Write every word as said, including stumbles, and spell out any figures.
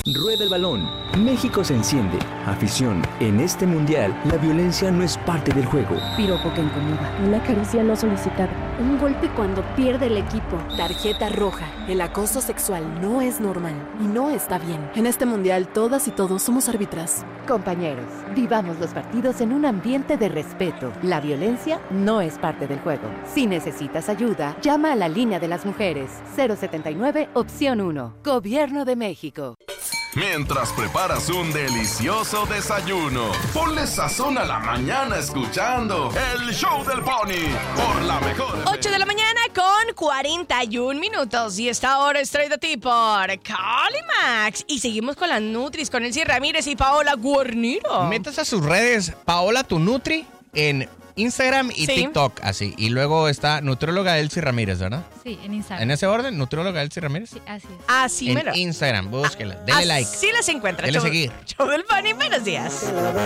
Rueda el balón. México se enciende. Afición, en este mundial, la violencia no es parte del juego. Piropo que incomoda. Una caricia no solicitada. Un golpe cuando pierde el equipo. Tarjeta roja. El acoso sexual no es normal y no está bien. En este mundial, todas y todos somos árbitras. Compañeros, vivamos los partidos en un ambiente de respeto. La violencia no es parte del juego. Si necesitas ayuda, llama a la línea de las mujeres. cero setenta y nueve, opción uno. Gobierno de México. Mientras preparas un delicioso desayuno, ponle sazón a la mañana escuchando el Show del Pony por la mejor. ocho de la mañana con cuarenta y un minutos y esta hora es traída a ti por Calimax. Y seguimos con las Nutris, con Elsie Ramírez y Paola Guarnido. Métase a sus redes, Paola tu Nutri, en Instagram y sí. TikTok, así. Y luego está nutrióloga Elsie Ramírez, ¿verdad? Sí, en Instagram. ¿En ese orden? ¿Nutrióloga Elsie Ramírez? Sí, así es. Así en mero. Instagram, búsquela. Dele like. Así las encuentra. Dele seguir. Show del Pony, buenos días.